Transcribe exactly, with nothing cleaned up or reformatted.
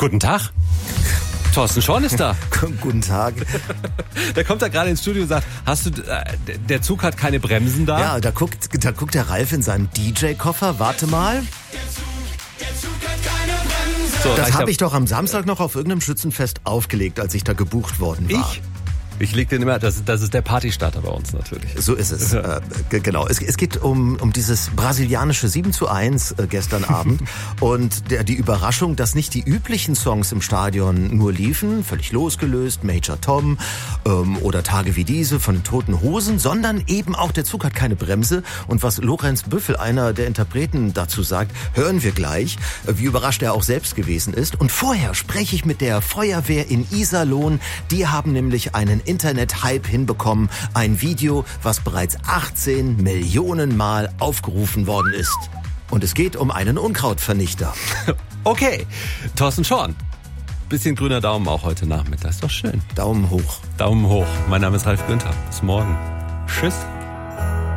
Guten Tag. Thorsten Schorn ist da. Guten Tag. Der kommt da gerade ins Studio und sagt, hast du, äh, der Zug hat keine Bremsen da? Ja, da guckt, da guckt der Ralf in seinen D J-Koffer. Warte mal. So, das habe ich doch am Samstag noch auf irgendeinem Schützenfest aufgelegt, als ich da gebucht worden war. Ich? Ich leg den immer, das, das ist der Partystarter bei uns natürlich. So ist es, äh, g- genau. Es, es geht um, um dieses brasilianische sieben zu eins äh, gestern Abend und der, die Überraschung, dass nicht die üblichen Songs im Stadion nur liefen, völlig losgelöst, Major Tom ähm, oder Tage wie diese von den Toten Hosen, sondern eben auch der Zug hat keine Bremse. Und was Lorenz Büffel, einer der Interpreten, dazu sagt, hören wir gleich, äh, wie überrascht er auch selbst gewesen ist. Und vorher spreche ich mit der Feuerwehr in Iserlohn. Die haben nämlich einen Internet-Hype hinbekommen. Ein Video, was bereits achtzehn Millionen Mal aufgerufen worden ist. Und es geht um einen Unkrautvernichter. Okay, Thorsten Schorn. Bisschen grüner Daumen auch heute Nachmittag. Ist doch schön. Daumen hoch. Daumen hoch. Mein Name ist Ralf Günther. Bis morgen. Tschüss.